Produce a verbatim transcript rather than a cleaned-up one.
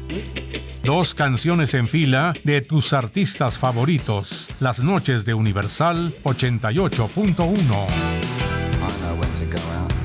Dos canciones en fila de tus artistas favoritos. Las noches de Universal ochenta y ocho punto uno. I know when to go out.